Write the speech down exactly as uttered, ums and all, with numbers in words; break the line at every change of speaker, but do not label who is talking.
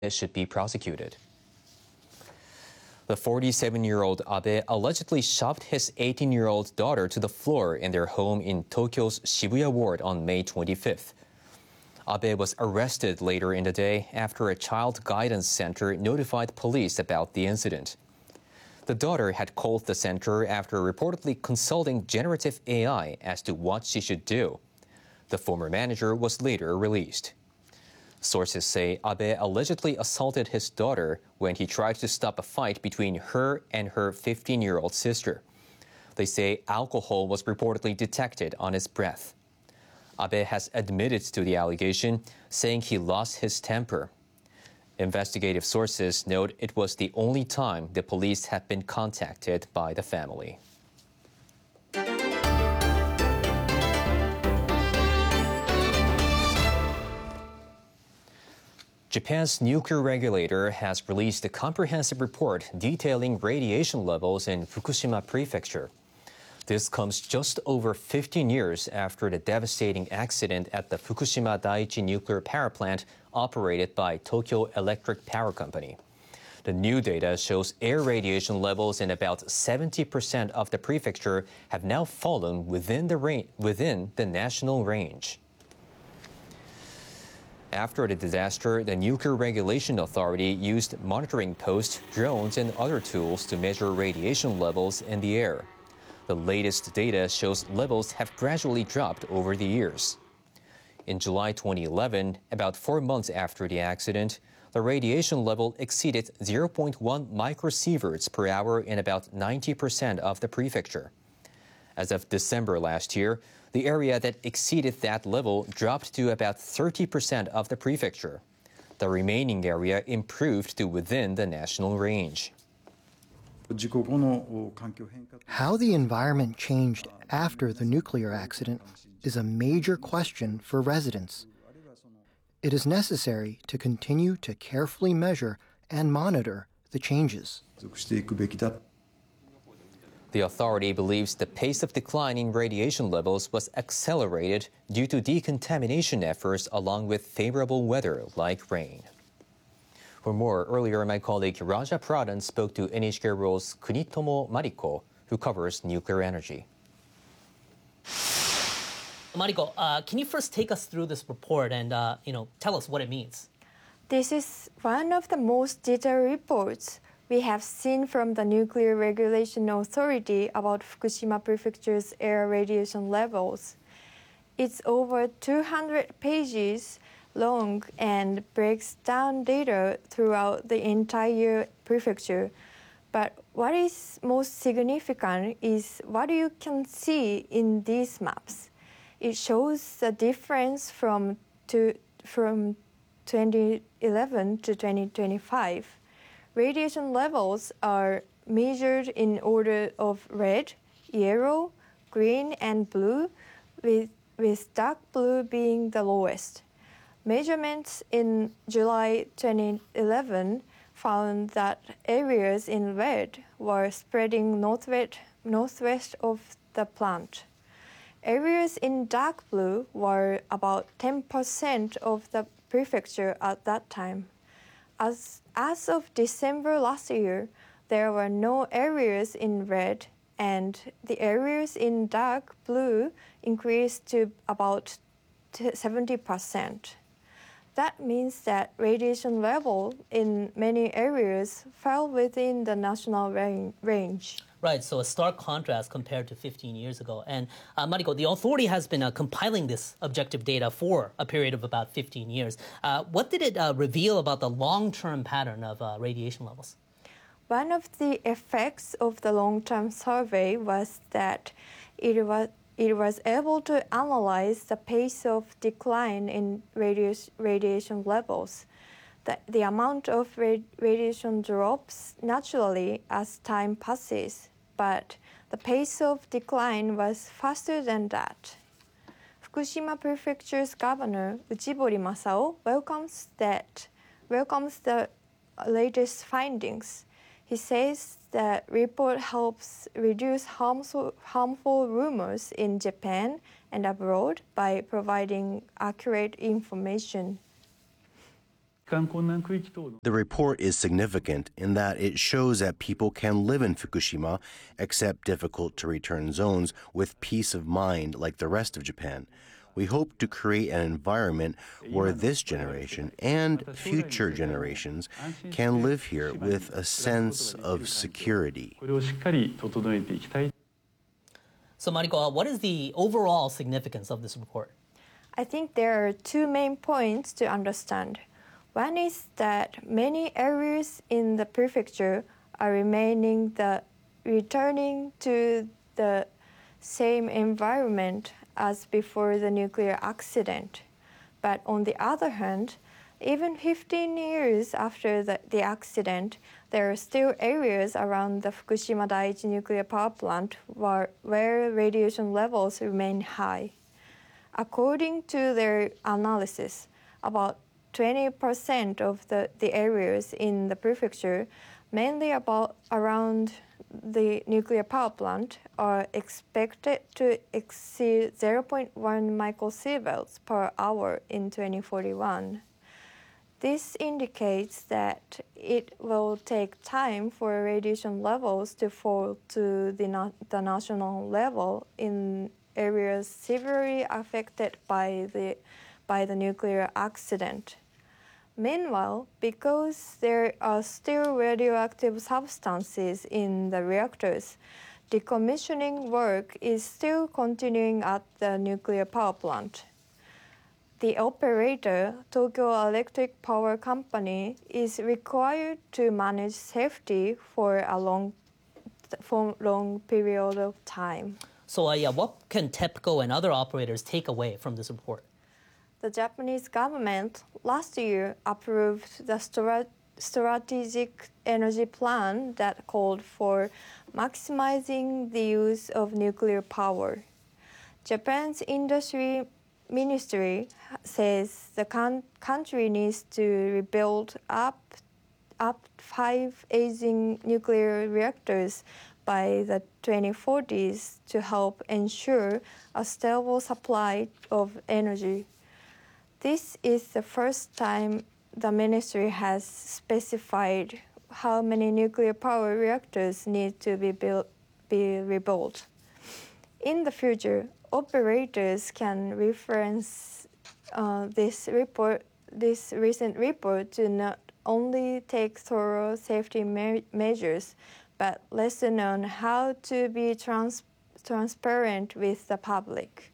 should be prosecuted. The forty-seven-year-old Abe allegedly shoved his eighteen-year-old daughter to the floor in their home in Tokyo's Shibuya ward on May twenty-fifth. Abe was arrested later in the day after a child guidance center notified police about the incident. The daughter had called the center after reportedly consulting generative A I as to what she should do. The former manager was later released. Sources say Abe allegedly assaulted his daughter when he tried to stop a fight between her and her fifteen-year-old sister. They say alcohol was reportedly detected on his breath. Abe has admitted to the allegation, saying he lost his temper. Investigative sources note it was the only time the police had been contacted by the family. Japan's nuclear regulator has released a comprehensive report detailing radiation levels in Fukushima Prefecture. This comes just over fifteen years after the devastating accident at the Fukushima Daiichi nuclear power plant operated by Tokyo Electric Power Company. The new data shows air radiation levels in about seventy percent of the prefecture have now fallen within the, ra- within the national range. After the disaster, the Nuclear Regulation Authority used monitoring posts, drones, and other tools to measure radiation levels in the air. The latest data shows levels have gradually dropped over the years. In July twenty eleven, about four months after the accident, the radiation level exceeded zero point one microsieverts per hour in about ninety percent of the prefecture. As of December last year, the area that exceeded that level dropped to about thirty percent of the prefecture. The remaining area improved to within the national range.
How the environment changed after the nuclear accident is a major question for residents. It is necessary to continue to carefully measure and monitor the changes.
The authority believes the pace of decline in radiation levels was accelerated due to decontamination efforts along with favorable weather like rain. For more, earlier my colleague Raja Pradhan spoke to N H K World's Kunitomo Mariko, who covers nuclear energy.
Mariko, uh, can you first take us through this report and uh, you know, tell us what it means?
This is one of the most detailed reports we have seen from the Nuclear Regulation Authority about Fukushima Prefecture's air radiation levels. It's over two hundred pages long and breaks down data throughout the entire prefecture. But what is most significant is what you can see in these maps. It shows the difference from, to, from twenty eleven to twenty twenty-five. Radiation levels are measured in order of red, yellow, green, and blue, with, with dark blue being the lowest. Measurements in July twenty eleven found that areas in red were spreading northwest, northwest of the plant. Areas in dark blue were about ten percent of the prefecture at that time. As, as of December last year, there were no areas in red, and the areas in dark blue increased to about seventy percent. That means that radiation level in many areas fell within the national range.
Right, so a stark contrast compared to fifteen years ago. And uh, Mariko, the authority has been uh, compiling this objective data for a period of about fifteen years. Uh, what did it uh, reveal about the long-term pattern of uh, radiation levels?
One of the effects of the long-term survey was that it was It was able to analyze the pace of decline in radi- radiation levels. The, the amount of rad- radiation drops naturally as time passes, but the pace of decline was faster than that. Fukushima Prefecture's governor, Uchibori Masao, welcomes that, welcomes the latest findings. He says the report helps reduce harmful, harmful rumors in Japan and abroad by providing accurate information.
The report is significant in that it shows that people can live in Fukushima, except difficult-to-return zones, with peace of mind like the rest of Japan. We hope to create an environment where this generation and future generations can live here with a sense of security.
So, Mariko, what is the overall significance of this report?
I think there are two main points to understand. One is that many areas in the prefecture are remaining the returning to the same environment as before the nuclear accident. But on the other hand, even fifteen years after the, the accident, there are still areas around the Fukushima Daiichi nuclear power plant where, where radiation levels remain high. According to their analysis, about twenty percent of the, the areas in the prefecture, mainly about around the nuclear power plant, are expected to exceed zero point one microsieverts per hour in twenty forty-one. This indicates that it will take time for radiation levels to fall to the, na- the national level in areas severely affected by the, by the nuclear accident. Meanwhile, because there are still radioactive substances in the reactors, decommissioning work is still continuing at the nuclear power plant. The operator, Tokyo Electric Power Company, is required to manage safety for a long, for long period of time.
So, uh, yeah, what can TEPCO and other operators take away from this report?
The Japanese government last year approved the stra- strategic energy plan that called for maximizing the use of nuclear power. Japan's industry ministry says the con- country needs to rebuild up, up five aging nuclear reactors by the twenty forties to help ensure a stable supply of energy. This is the first time the ministry has specified how many nuclear power reactors need to be built, be rebuilt. In the future, operators can reference uh, this report, this recent report, to not only take thorough safety me- measures, but lesson on how to be trans- transparent with the public.